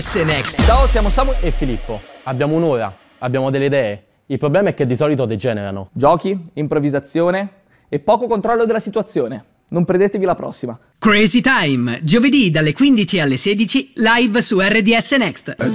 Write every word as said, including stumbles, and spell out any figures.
Next. Ciao, siamo Samu e Filippo. Abbiamo un'ora, abbiamo delle idee. Il problema è che di solito degenerano. Giochi, improvvisazione e poco controllo della situazione. Non perdetevi la prossima. Crazy Time, giovedì dalle quindici alle sedici, live su R D S Next.